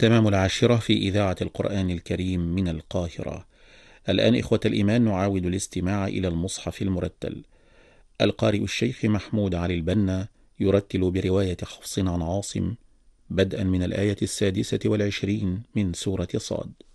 تمام 10 في إذاعة القرآن الكريم من القاهرة. الآن إخوة الإيمان نعاود الاستماع إلى المصحف المرتل. القارئ الشيخ محمود علي البنا يرتل برواية حفص عن عاصم بدءا من الآية 26 من سورة صاد.